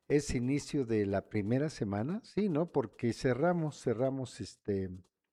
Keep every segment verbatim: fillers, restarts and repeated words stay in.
Es inicio de la primera semana, sí, ¿no? Porque cerramos, cerramos, este,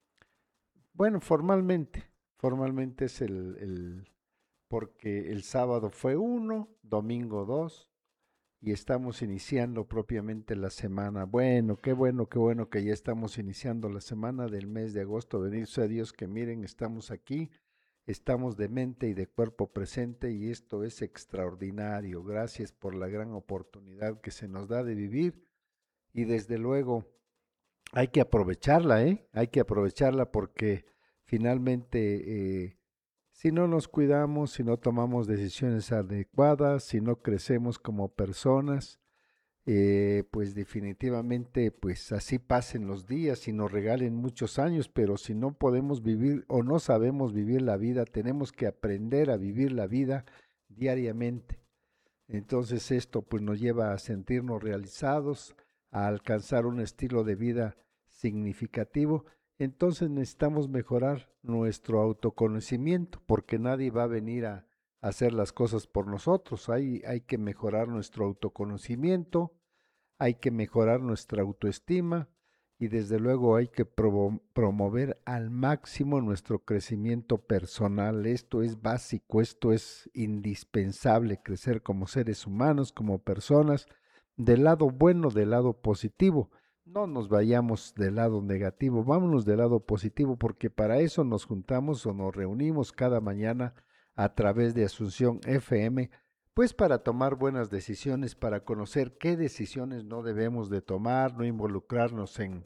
bueno, formalmente, formalmente es el, el, porque el sábado fue uno, domingo dos, y estamos iniciando propiamente la semana. Bueno, qué bueno, qué bueno que ya estamos iniciando la semana del mes de agosto. Bendito sea Dios que miren, estamos aquí, estamos de mente y de cuerpo presente y esto es extraordinario. Gracias por la gran oportunidad que se nos da de vivir y desde luego hay que aprovecharla, ¿eh? Hay que aprovecharla porque finalmente eh, si no nos cuidamos, si no tomamos decisiones adecuadas, si no crecemos como personas, eh, pues definitivamente, pues así pasen los días y nos regalen muchos años, pero si no podemos vivir o no sabemos vivir la vida, tenemos que aprender a vivir la vida diariamente. Entonces esto pues nos lleva a sentirnos realizados, a alcanzar un estilo de vida significativo. Entonces necesitamos mejorar nuestro autoconocimiento porque nadie va a venir a, a hacer las cosas por nosotros. Hay, hay que mejorar nuestro autoconocimiento, hay que mejorar nuestra autoestima y desde luego hay que promo- promover al máximo nuestro crecimiento personal. Esto es básico, esto es indispensable, crecer como seres humanos, como personas, del lado bueno, del lado positivo. No nos vayamos del lado negativo, vámonos del lado positivo, porque para eso nos juntamos o nos reunimos cada mañana a través de Asunción F M, pues para tomar buenas decisiones, para conocer qué decisiones no debemos de tomar, no involucrarnos en,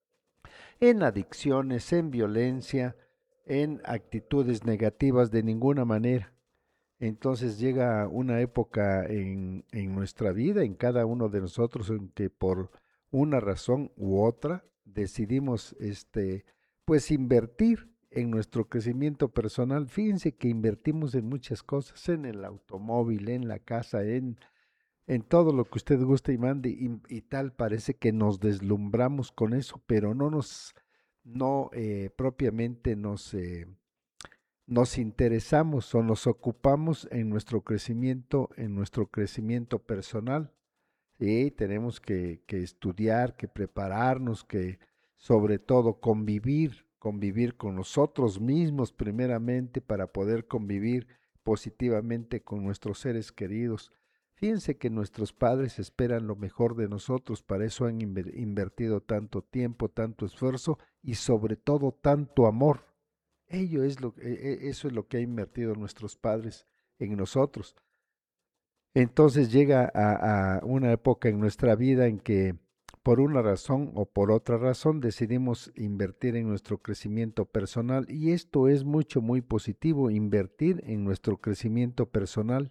en adicciones, en violencia, en actitudes negativas de ninguna manera. Entonces llega una época en, en nuestra vida, en cada uno de nosotros, en que por una razón u otra decidimos este, pues invertir en nuestro crecimiento personal. Fíjense que invertimos en muchas cosas, en el automóvil, en la casa, en, en todo lo que usted guste y mande y, y tal. Parece que nos deslumbramos con eso, pero no nos, no eh, propiamente nos... Eh, nos interesamos o nos ocupamos en nuestro crecimiento, en nuestro crecimiento personal. Sí, tenemos que, que estudiar, que prepararnos, que sobre todo convivir, convivir con nosotros mismos primeramente para poder convivir positivamente con nuestros seres queridos. Fíjense que nuestros padres esperan lo mejor de nosotros, para eso han inver- invertido tanto tiempo, tanto esfuerzo y sobre todo tanto amor. Ello es lo, e- e- eso es lo que ha invertido nuestros padres en nosotros. Entonces llega a, a una época en nuestra vida en que por una razón o por otra razón decidimos invertir en nuestro crecimiento personal y esto es mucho, muy positivo, invertir en nuestro crecimiento personal.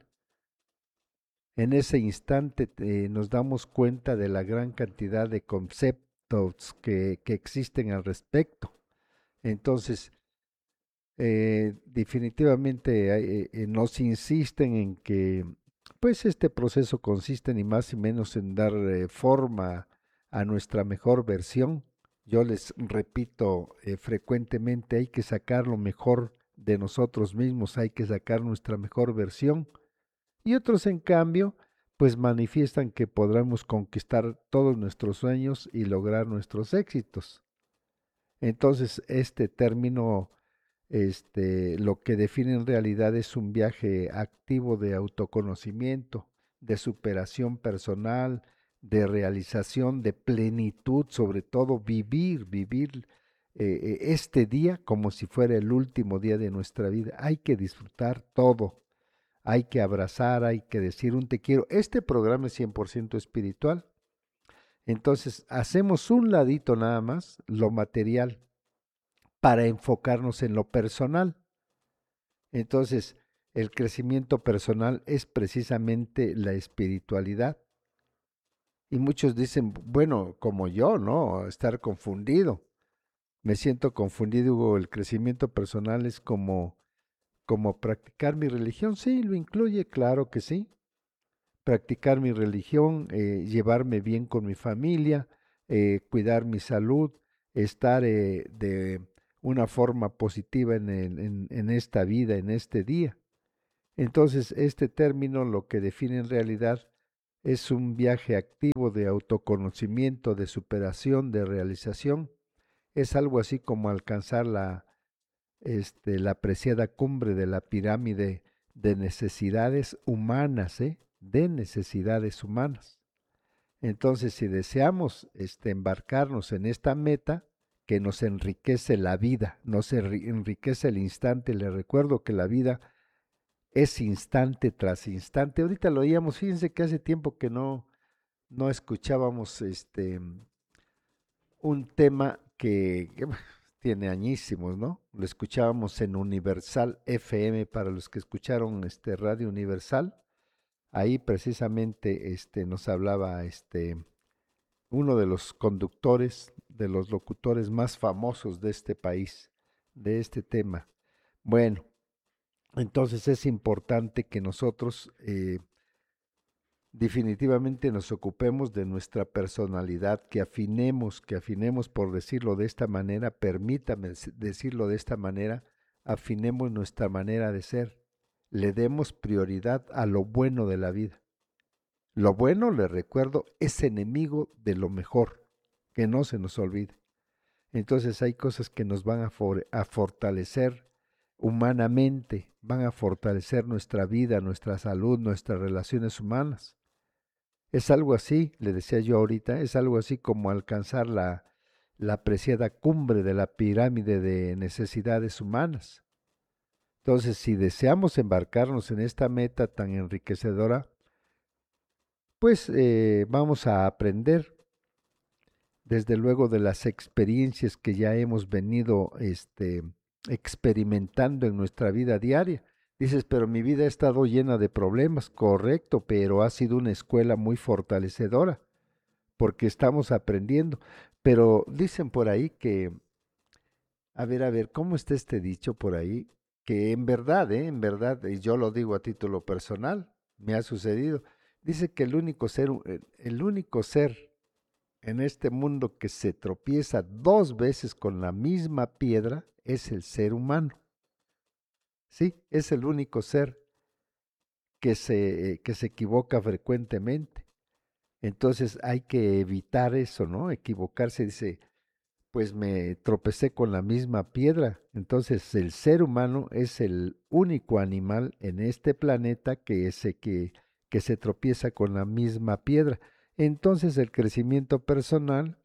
En ese instante eh, nos damos cuenta de la gran cantidad de conceptos que, que existen al respecto. Entonces, eh, definitivamente eh, eh, nos insisten en que pues este proceso consiste ni más ni menos en dar eh, forma a nuestra mejor versión. Yo les repito eh, frecuentemente, hay que sacar lo mejor de nosotros mismos, hay que sacar nuestra mejor versión. Y otros, en cambio, pues manifiestan que podremos conquistar todos nuestros sueños y lograr nuestros éxitos. Entonces, este término este, lo que define en realidad es un viaje activo de autoconocimiento, de superación personal, de realización, de plenitud, sobre todo vivir, vivir eh, eh, este día como si fuera el último día de nuestra vida. Hay que disfrutar todo, hay que abrazar, hay que decir un te quiero. Este programa es cien por ciento espiritual. Entonces, hacemos un ladito nada más, lo material, para enfocarnos en lo personal. Entonces, el crecimiento personal es precisamente la espiritualidad. Y muchos dicen, bueno, como yo, ¿no? Estar confundido. Me siento confundido, Hugo. El crecimiento personal es como, como practicar mi religión. Sí, lo incluye, claro que sí. Practicar mi religión, eh, llevarme bien con mi familia, eh, cuidar mi salud, estar eh, de una forma positiva en, el- en en esta vida, en este día. Entonces, este término lo que define en realidad es un viaje activo de autoconocimiento, de superación, de realización. Es algo así como alcanzar la, este, la preciada cumbre de la pirámide de necesidades humanas, ¿eh? De necesidades humanas. Entonces, si deseamos este, embarcarnos en esta meta que nos enriquece la vida, nos enriquece el instante, le recuerdo que la vida es instante tras instante. Ahorita lo oíamos, fíjense que hace tiempo que no, no escuchábamos este un tema que, que tiene añísimos, ¿no? Lo escuchábamos en Universal F M para los que escucharon este Radio Universal. Ahí precisamente este nos hablaba este uno de los conductores, de los locutores más famosos de este país, de este tema. Bueno, entonces es importante que nosotros eh, definitivamente nos ocupemos de nuestra personalidad, que afinemos, que afinemos, por decirlo de esta manera, permítame decirlo de esta manera, afinemos nuestra manera de ser, le demos prioridad a lo bueno de la vida. Lo bueno, le recuerdo, es enemigo de lo mejor, que no se nos olvide. Entonces hay cosas que nos van a, for a fortalecer humanamente, van a fortalecer nuestra vida, nuestra salud, nuestras relaciones humanas. Es algo así, le decía yo ahorita, es algo así como alcanzar la, la preciada cumbre de la pirámide de necesidades humanas. Entonces, si deseamos embarcarnos en esta meta tan enriquecedora, pues eh, vamos a aprender, desde luego, de las experiencias que ya hemos venido este, experimentando en nuestra vida diaria. Dices, pero mi vida ha estado llena de problemas, correcto, pero ha sido una escuela muy fortalecedora, porque estamos aprendiendo. Pero dicen por ahí que, a ver, a ver, ¿cómo está este dicho por ahí? Que en verdad, ¿eh? En verdad, y yo lo digo a título personal, me ha sucedido. Dice que el único ser, el único ser en este mundo que se tropieza dos veces con la misma piedra es el ser humano. Sí, es el único ser que se, que se equivoca frecuentemente. Entonces hay que evitar eso, ¿no? Equivocarse, dice, pues me tropecé con la misma piedra. Entonces el ser humano es el único animal en este planeta que, se, que, que se tropieza con la misma piedra. Entonces el crecimiento personal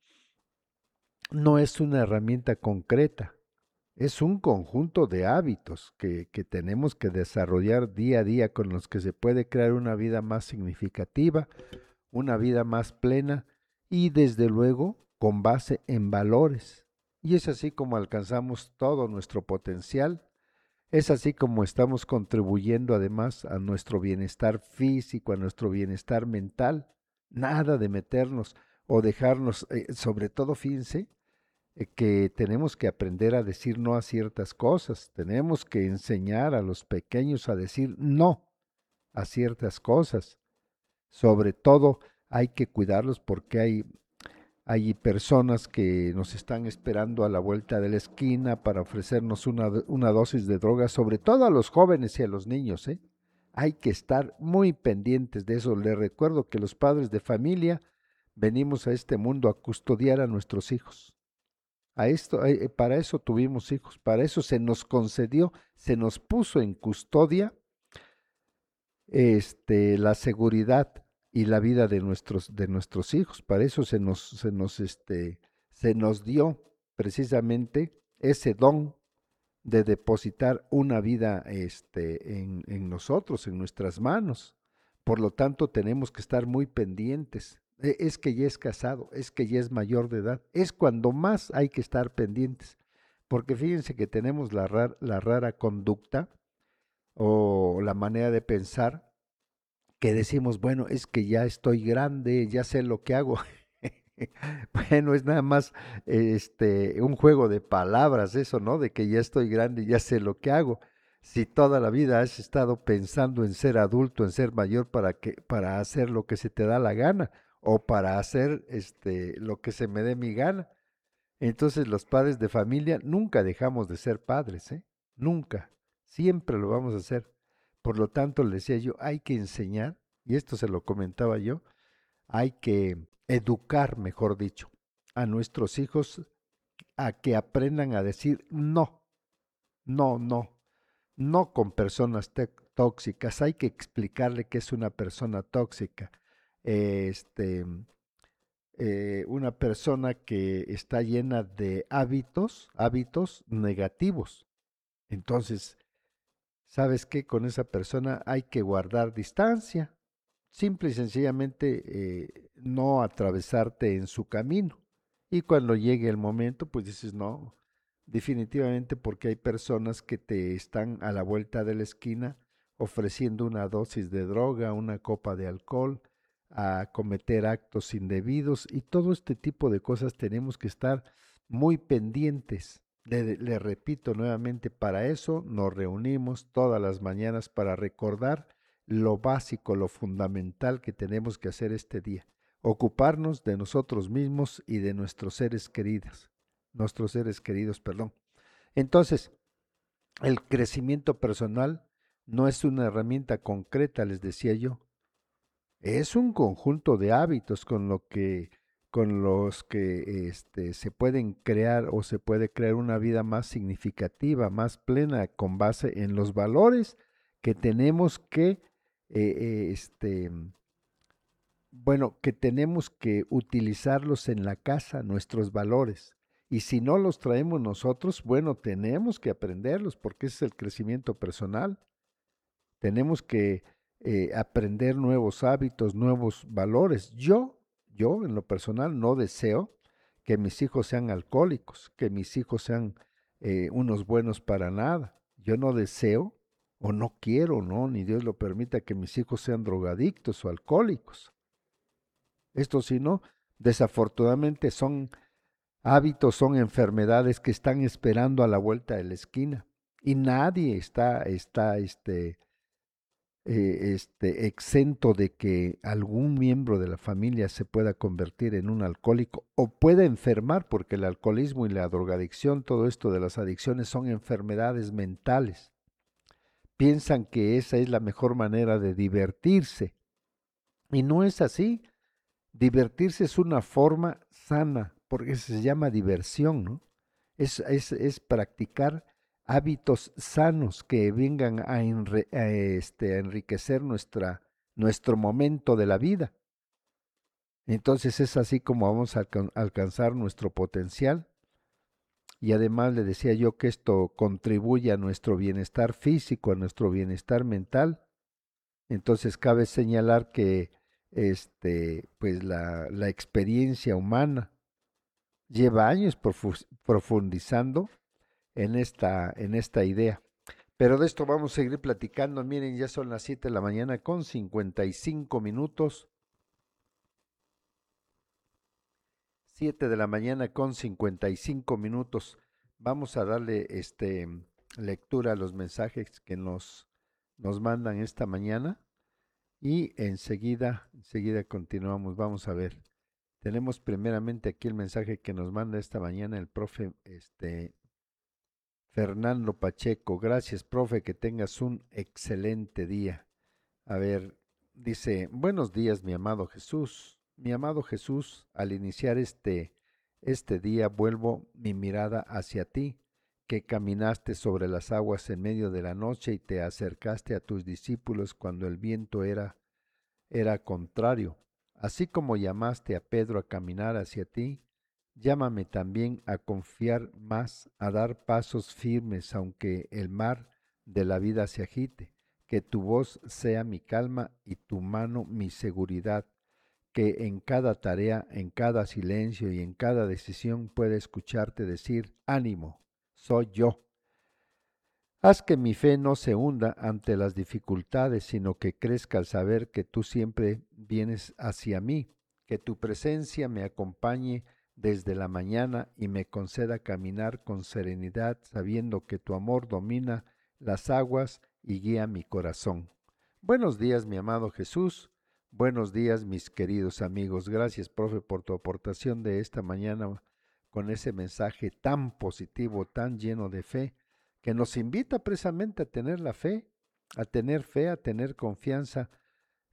no es una herramienta concreta, es un conjunto de hábitos que, que tenemos que desarrollar día a día con los que se puede crear una vida más significativa, una vida más plena y desde luego con base en valores. Y es así como alcanzamos todo nuestro potencial, es así como estamos contribuyendo además a nuestro bienestar físico, a nuestro bienestar mental. Nada de meternos o dejarnos, eh, sobre todo, fíjense, eh, que tenemos que aprender a decir no a ciertas cosas, tenemos que enseñar a los pequeños a decir no a ciertas cosas. Sobre todo hay que cuidarlos porque hay, hay personas que nos están esperando a la vuelta de la esquina para ofrecernos una, una dosis de droga, sobre todo a los jóvenes y a los niños, ¿eh? Hay que estar muy pendientes de eso. Les recuerdo que los padres de familia venimos a este mundo a custodiar a nuestros hijos. A esto, eh, para eso tuvimos hijos, para eso se nos concedió, se nos puso en custodia este, la seguridad y la vida de nuestros, de nuestros hijos. Para eso se nos, se nos, este, se nos dio precisamente ese don de depositar una vida este, en, en nosotros, en nuestras manos. Por lo tanto, tenemos que estar muy pendientes. E- Es que ya es casado, es que ya es mayor de edad. Es cuando más hay que estar pendientes. Porque fíjense que tenemos la, rar- la rara conducta o la manera de pensar que decimos, bueno, es que ya estoy grande, ya sé lo que hago. Bueno, es nada más este un juego de palabras eso, ¿no? De que ya estoy grande, ya sé lo que hago. Si toda la vida has estado pensando en ser adulto, en ser mayor para que para hacer lo que se te da la gana o para hacer este lo que se me dé mi gana. Entonces los padres de familia nunca dejamos de ser padres, ¿eh? Nunca. Siempre lo vamos a hacer. Por lo tanto, le decía yo, hay que enseñar y esto se lo comentaba yo, hay que educar, mejor dicho, a nuestros hijos a que aprendan a decir no, no, no, no con personas te- tóxicas. Hay que explicarle qué es una persona tóxica. Este, eh, una persona que está llena de hábitos, hábitos negativos. Entonces, ¿sabes qué? Con esa persona hay que guardar distancia. Simple y sencillamente eh, no atravesarte en su camino. Y cuando llegue el momento, pues dices, no, definitivamente porque hay personas que te están a la vuelta de la esquina ofreciendo una dosis de droga, una copa de alcohol, a cometer actos indebidos y todo este tipo de cosas tenemos que estar muy pendientes. Le, le repito nuevamente, para eso nos reunimos todas las mañanas para recordar lo básico, lo fundamental que tenemos que hacer este día, ocuparnos de nosotros mismos y de nuestros seres queridos, nuestros seres queridos, perdón. Entonces, el crecimiento personal no es una herramienta concreta, les decía yo, es un conjunto de hábitos con lo que con los que este, se pueden crear o se puede crear una vida más significativa, más plena, con base en los valores que tenemos que, eh, eh, este, bueno, que tenemos que utilizarlos en la casa, nuestros valores. Y si no los traemos nosotros, bueno, tenemos que aprenderlos porque ese es el crecimiento personal. Tenemos que eh, aprender nuevos hábitos, nuevos valores. Yo, yo en lo personal no deseo que mis hijos sean alcohólicos, que mis hijos sean eh, unos buenos para nada. Yo no deseo o no quiero, no, ni Dios lo permita que mis hijos sean drogadictos o alcohólicos. Esto si no, desafortunadamente son hábitos, son enfermedades que están esperando a la vuelta de la esquina y nadie está, está, este, eh, este, exento de que algún miembro de la familia se pueda convertir en un alcohólico o pueda enfermar, porque el alcoholismo y la drogadicción, todo esto de las adicciones son enfermedades mentales. Piensan que esa es la mejor manera de divertirse y no es así. Divertirse es una forma sana, porque se llama diversión, ¿no? Es, es, es practicar hábitos sanos que vengan a, enre, a, este, a enriquecer nuestra, nuestro momento de la vida. Entonces es así como vamos a alcan alcanzar nuestro potencial. Y además le decía yo que esto contribuye a nuestro bienestar físico, a nuestro bienestar mental. Entonces cabe señalar que este, pues la, la experiencia humana lleva años profundizando en esta, en esta idea. Pero de esto vamos a seguir platicando. Miren, ya son las siete de la mañana con cincuenta y cinco minutos. siete de la mañana con cincuenta y cinco minutos. Vamos a darle este, lectura a los mensajes que nos, nos mandan esta mañana y enseguida, enseguida continuamos. Vamos a ver. Tenemos primeramente aquí el mensaje que nos manda esta mañana el profe este, Fernando Pacheco. Gracias, profe, que tengas un excelente día. A ver, dice, buenos días, mi amado Jesús. Mi amado Jesús, al iniciar este, este día vuelvo mi mirada hacia ti, que caminaste sobre las aguas en medio de la noche y te acercaste a tus discípulos cuando el viento era, era contrario. Así como llamaste a Pedro a caminar hacia ti, llámame también a confiar más, a dar pasos firmes aunque el mar de la vida se agite, que tu voz sea mi calma y tu mano mi seguridad, que en cada tarea, en cada silencio y en cada decisión pueda escucharte decir, ánimo, soy yo. Haz que mi fe no se hunda ante las dificultades, sino que crezca al saber que tú siempre vienes hacia mí, que tu presencia me acompañe desde la mañana y me conceda caminar con serenidad, sabiendo que tu amor domina las aguas y guía mi corazón. Buenos días, mi amado Jesús. Buenos días, mis queridos amigos. Gracias, profe, por tu aportación de esta mañana con ese mensaje tan positivo, tan lleno de fe que nos invita precisamente a tener la fe, a tener fe, a tener confianza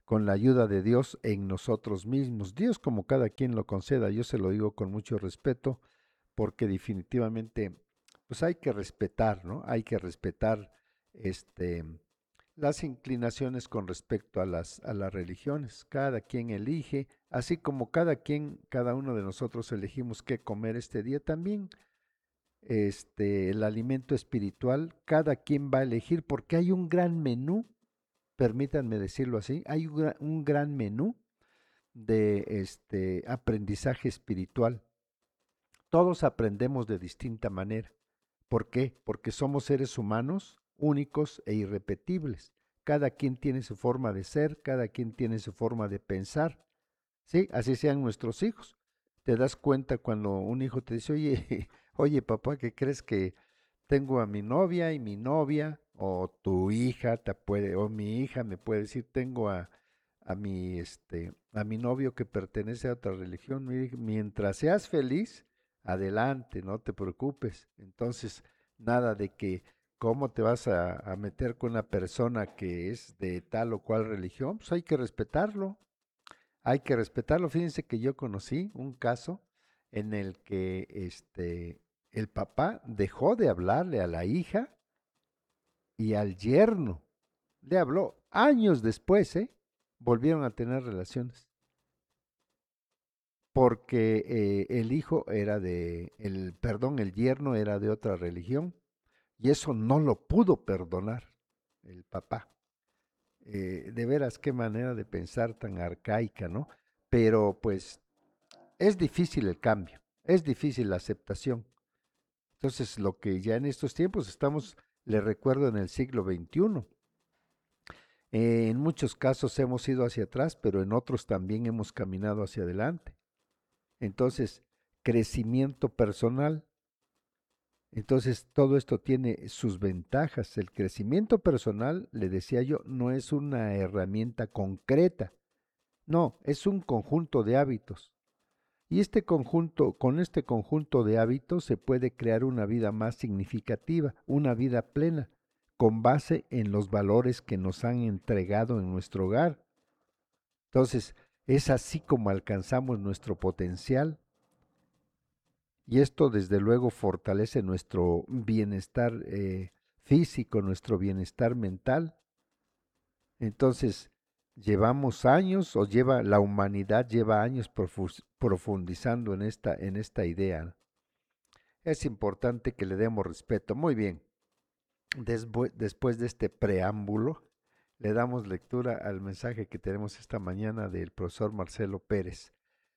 con la ayuda de Dios en nosotros mismos. Dios como cada quien lo conceda, yo se lo digo con mucho respeto, porque definitivamente pues hay que respetar, ¿no? Hay que respetar este las inclinaciones con respecto a las a las religiones. Cada quien elige, así como cada quien, cada uno de nosotros elegimos qué comer este día también. Este, el alimento espiritual, cada quien va a elegir porque hay un gran menú, permítanme decirlo así, hay un, gra- un gran menú de este aprendizaje espiritual. Todos aprendemos de distinta manera. ¿Por qué? Porque somos seres humanos únicos e irrepetibles. Cada quien tiene su forma de ser, cada quien tiene su forma de pensar. Sí, así sean nuestros hijos. Te das cuenta cuando un hijo te dice, oye, oye papá, ¿qué crees que tengo a mi novia y mi novia? O tu hija te puede, o mi hija me puede decir, tengo a, a mi, este, a mi novio que pertenece a otra religión. Mientras seas feliz, adelante, no te preocupes. Entonces, nada de que cómo te vas a, a meter con una persona que es de tal o cual religión, pues hay que respetarlo. Hay que respetarlo. Fíjense que yo conocí un caso en el que este, el papá dejó de hablarle a la hija y al yerno. Le habló años después, ¿eh? Volvieron a tener relaciones. Porque eh, el hijo era de, el, perdón, el yerno era de otra religión y eso no lo pudo perdonar el papá. Eh, de veras, qué manera de pensar tan arcaica, ¿no? Pero pues es difícil el cambio, es difícil la aceptación. Entonces, lo que ya en estos tiempos estamos, le recuerdo, en el siglo veintiuno. Eh, en muchos casos hemos ido hacia atrás, pero en otros también hemos caminado hacia adelante. Entonces, crecimiento personal. Entonces, todo esto tiene sus ventajas. El crecimiento personal, le decía yo, no es una herramienta concreta, no, es un conjunto de hábitos. Y este conjunto, con este conjunto de hábitos se puede crear una vida más significativa, una vida plena, con base en los valores que nos han entregado en nuestro hogar. Entonces, es así como alcanzamos nuestro potencial y esto desde luego fortalece nuestro bienestar eh, físico, nuestro bienestar mental. Entonces, llevamos años o lleva la humanidad lleva años profundizando en esta en esta idea. Es importante que le demos respeto. Muy bien. Después, después de este preámbulo, le damos lectura al mensaje que tenemos esta mañana del profesor Marcelo Pérez.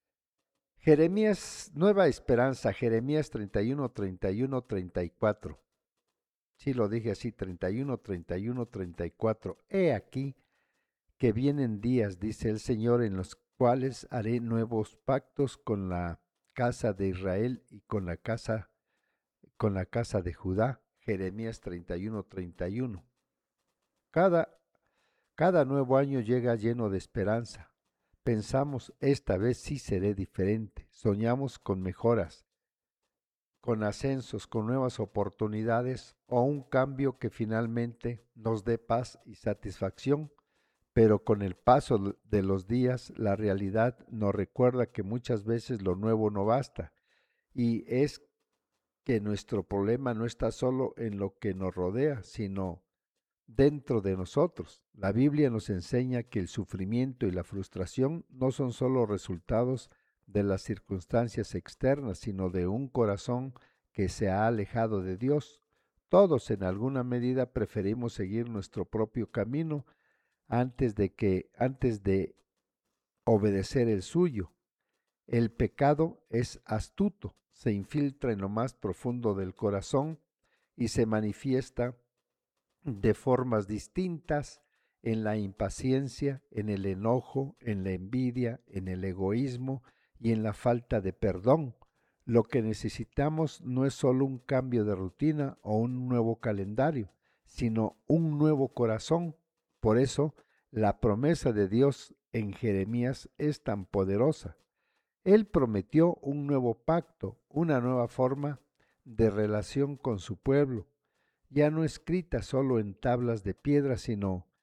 Jeremías, Nueva Esperanza, Jeremías treinta y uno, treinta y uno, treinta y cuatro. Sí, lo dije así, treinta y uno, treinta y uno, treinta y cuatro. He aquí que vienen días, dice el Señor, en los cuales haré nuevos pactos con la casa de Israel y con la casa, con la casa de Judá. Jeremías treinta y uno, treinta y uno. Cada, cada nuevo año llega lleno de esperanza. Pensamos, esta vez sí seré diferente. Soñamos con mejoras, con ascensos, con nuevas oportunidades o un cambio que finalmente nos dé paz y satisfacción. Pero con el paso de los días, la realidad nos recuerda que muchas veces lo nuevo no basta y es que nuestro problema no está solo en lo que nos rodea, sino dentro de nosotros. La Biblia nos enseña que el sufrimiento y la frustración no son solo resultados de las circunstancias externas, sino de un corazón que se ha alejado de Dios. Todos en alguna medida preferimos seguir nuestro propio camino antes de que antes de obedecer el suyo. El pecado es astuto, se infiltra en lo más profundo del corazón y se manifiesta de formas distintas en la impaciencia, en el enojo, en la envidia, en el egoísmo y en la falta de perdón. Lo que necesitamos no es solo un cambio de rutina o un nuevo calendario, sino un nuevo corazón. Por eso, la promesa de Dios en Jeremías es tan poderosa. Él prometió un nuevo pacto, una nueva forma de relación con su pueblo, ya no escrita solo en tablas de piedra, sino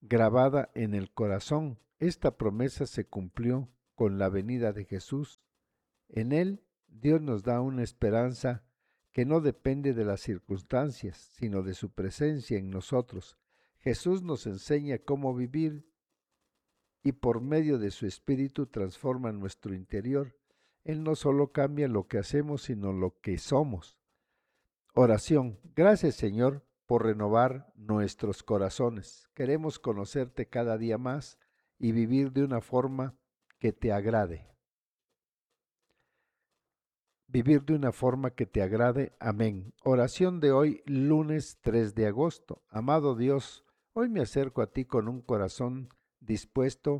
grabada en el corazón. Esta promesa se cumplió con la venida de Jesús. En Él, Dios nos da una esperanza que no depende de las circunstancias, sino de su presencia en nosotros. Jesús nos enseña cómo vivir y por medio de su Espíritu transforma nuestro interior. Él no solo cambia lo que hacemos, sino lo que somos. Oración. Gracias, Señor, por renovar nuestros corazones. Queremos conocerte cada día más y vivir de una forma que te agrade. Vivir de una forma que te agrade. Amén. Oración de hoy, lunes tres de agosto. Amado Dios, hoy me acerco a ti con un corazón dispuesto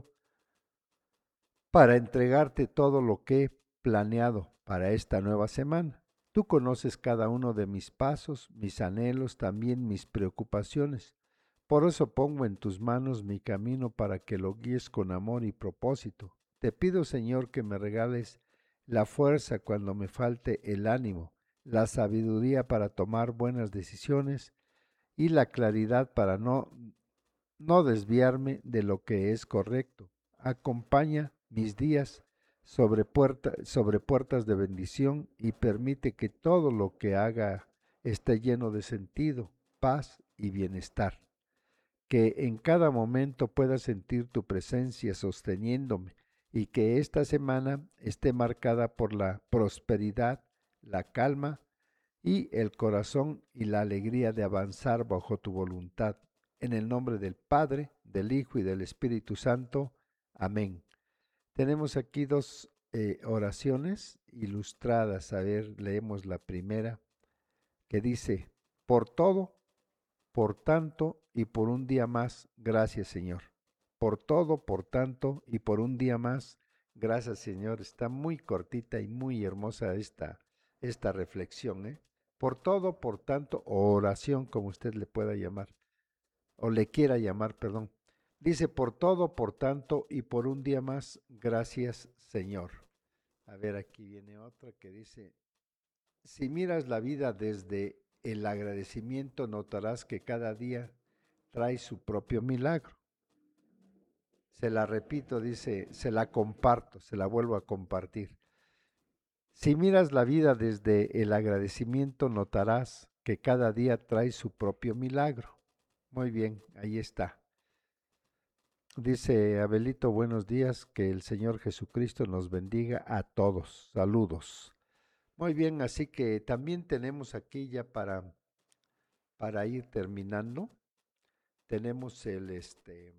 para entregarte todo lo que he planeado para esta nueva semana. Tú conoces cada uno de mis pasos, mis anhelos, también mis preocupaciones. Por eso pongo en tus manos mi camino para que lo guíes con amor y propósito. Te pido, Señor, que me regales la fuerza cuando me falte el ánimo, la sabiduría para tomar buenas decisiones y la claridad para no, no desviarme de lo que es correcto. Acompaña mis días sobre, puerta, sobre puertas de bendición y permite que todo lo que haga esté lleno de sentido, paz y bienestar. Que en cada momento pueda sentir tu presencia sosteniéndome y que esta semana esté marcada por la prosperidad, la calma y el corazón y la alegría de avanzar bajo tu voluntad. En el nombre del Padre, del Hijo y del Espíritu Santo. Amén. Tenemos aquí dos eh, oraciones ilustradas. A ver, leemos la primera, que dice: por todo, por tanto y por un día más, gracias, Señor. Por todo, por tanto y por un día más, gracias, Señor. Está muy cortita y muy hermosa esta, esta reflexión, ¿eh? Por todo, por tanto, o oración, como usted le pueda llamar, o le quiera llamar, perdón. Dice: por todo, por tanto y por un día más, gracias, Señor. A ver, aquí viene otra que dice: si miras la vida desde el agradecimiento, notarás que cada día trae su propio milagro. Se la repito, dice, se la comparto, se la vuelvo a compartir. Si miras la vida desde el agradecimiento, notarás que cada día trae su propio milagro. Muy bien, ahí está. Dice Abelito: buenos días, que el Señor Jesucristo nos bendiga a todos. Saludos. Muy bien, así que también tenemos aquí ya para, para ir terminando, tenemos el este,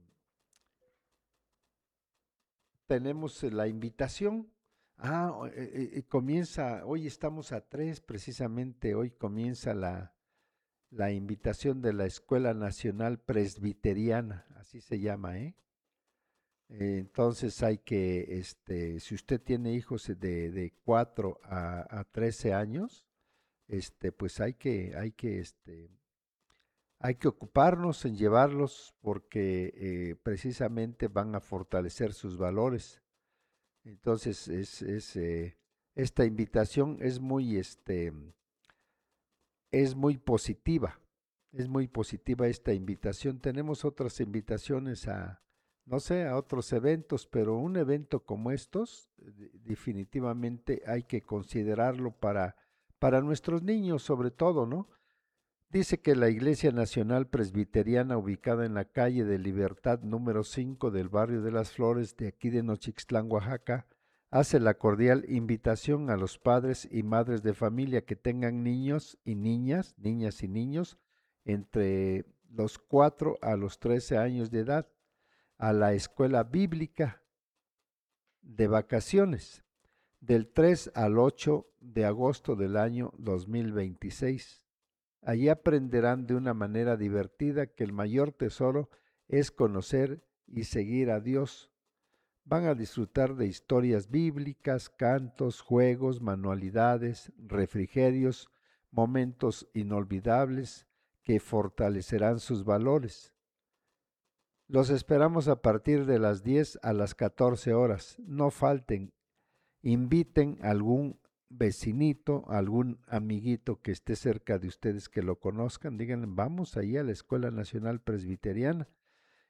tenemos la invitación. Ah, eh, eh, comienza, hoy estamos a tres, precisamente hoy comienza la, la invitación de la Escuela Nacional Presbiteriana, así se llama, ¿eh? Eh, Entonces hay que, este, si usted tiene hijos de, de cuatro a, a trece años, este, pues hay que, hay que, este, hay que ocuparnos en llevarlos porque eh, precisamente van a fortalecer sus valores. Entonces, es, es, eh, esta invitación es muy, este, es muy positiva. Es muy positiva esta invitación. Tenemos otras invitaciones a, no sé, a otros eventos, pero un evento como estos, de- definitivamente hay que considerarlo para, para nuestros niños, sobre todo, ¿no? Dice que la Iglesia Nacional Presbiteriana, ubicada en la calle de Libertad número cinco del barrio de Las Flores de aquí de Nochixtlán, Oaxaca, hace la cordial invitación a los padres y madres de familia que tengan niños y niñas, niñas y niños, entre los cuatro a los trece años de edad, a la escuela bíblica de vacaciones del tres al ocho de agosto del año dos mil veintiséis. Allí aprenderán de una manera divertida que el mayor tesoro es conocer y seguir a Dios. Van a disfrutar de historias bíblicas, cantos, juegos, manualidades, refrigerios, momentos inolvidables que fortalecerán sus valores. Los esperamos a partir de las diez a las catorce horas. No falten. Inviten a algún vecinito, algún amiguito que esté cerca de ustedes que lo conozcan, díganle: vamos ahí a la Escuela Nacional Presbiteriana.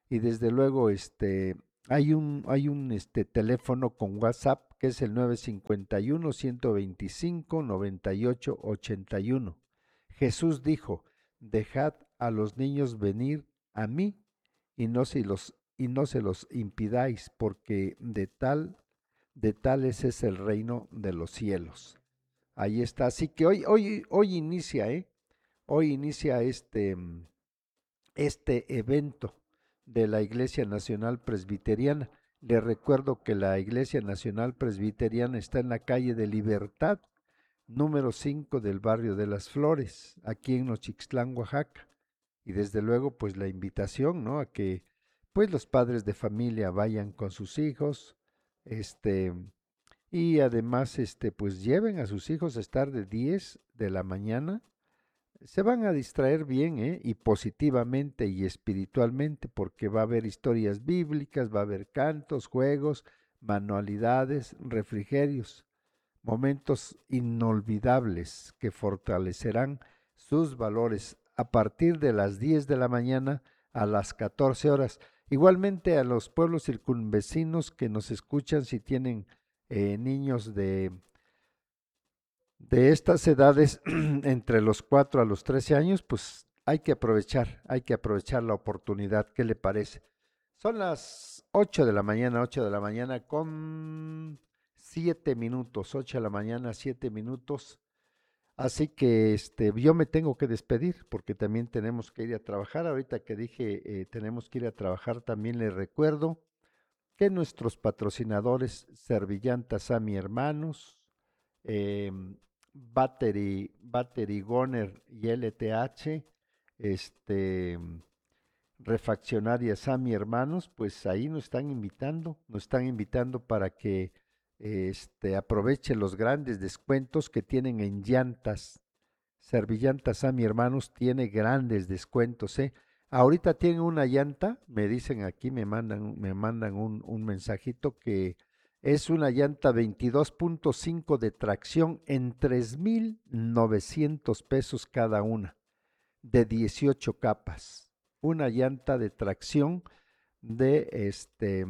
y desde luego este hay un hay un este teléfono con WhatsApp que es el nueve cinco uno, ciento veinticinco, noventa y ocho, ochenta y uno. Jesús dijo: "Dejad a los niños venir a mí y no se los y no se los impidáis, porque de tal de tales es el reino de los cielos". Ahí está. Así que hoy hoy hoy inicia, ¿eh? Hoy inicia este mm, este evento de la Iglesia Nacional Presbiteriana. Le recuerdo que la Iglesia Nacional Presbiteriana está en la calle de Libertad, número cinco del barrio de Las Flores, aquí en Nochixtlán, Oaxaca. Y desde luego, pues la invitación, ¿no? A que pues los padres de familia vayan con sus hijos, este, y además, este, pues lleven a sus hijos a estar de diez de la mañana. Se van a distraer bien, ¿eh? Y positivamente y espiritualmente, porque va a haber historias bíblicas, va a haber cantos, juegos, manualidades, refrigerios, momentos inolvidables que fortalecerán sus valores a partir de las diez de la mañana a las catorce horas. Igualmente a los pueblos circunvecinos que nos escuchan, si tienen eh, niños de de estas edades, entre los cuatro a los trece años, pues hay que aprovechar, hay que aprovechar la oportunidad. ¿Qué le parece? Son las ocho de la mañana, ocho de la mañana con siete minutos, ocho de la mañana, siete minutos. Así que este, yo me tengo que despedir porque también tenemos que ir a trabajar. Ahorita que dije eh, tenemos que ir a trabajar, también les recuerdo que nuestros patrocinadores Servillantas a mi hermanos, eh, Battery, Battery Goner y L T H, este, Refaccionarias a mi hermanos, pues ahí nos están invitando, nos están invitando para que este, aproveche los grandes descuentos que tienen en llantas. Servillantas a mi hermanos tiene grandes descuentos, ¿eh? Ahorita tienen una llanta, me dicen aquí, me mandan, me mandan un, un mensajito que es una llanta veintidós punto cinco de tracción en tres mil novecientos pesos cada una, de dieciocho capas. Una llanta de tracción de este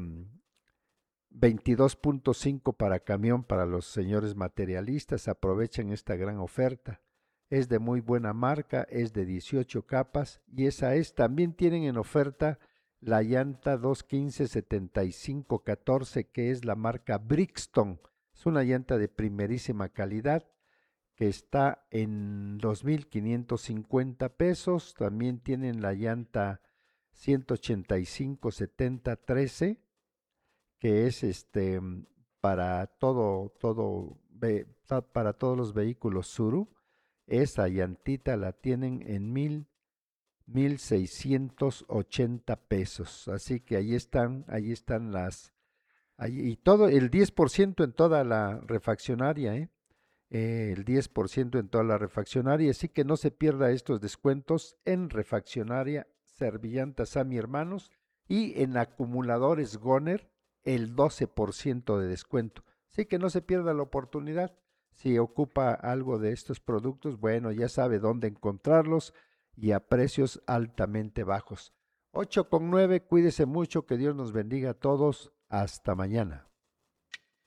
veintidós punto cinco para camión para los señores materialistas. Aprovechen esta gran oferta. Es de muy buena marca, es de dieciocho capas y esa es. También tienen en oferta la llanta doscientos quince setenta y cinco catorce, que es la marca Brixton. Es una llanta de primerísima calidad que está en dos mil quinientos cincuenta pesos. También tienen la llanta ciento ochenta y cinco setenta trece, que es este para todo, todo, para todos los vehículos Tsuru. Esa llantita la tienen en mil, mil seiscientos ochenta pesos. Así que ahí están, ahí están las, ahí, y todo, el diez por ciento en toda la refaccionaria, ¿eh? Eh, el diez por ciento en toda la refaccionaria, así que no se pierda estos descuentos en refaccionaria Servillantas a mi hermanos y en acumuladores Goner el doce por ciento de descuento. Así que no se pierda la oportunidad. Si ocupa algo de estos productos, bueno, ya sabe dónde encontrarlos y a precios altamente bajos. Ocho con nueve, cuídese mucho, que Dios nos bendiga a todos. Hasta mañana.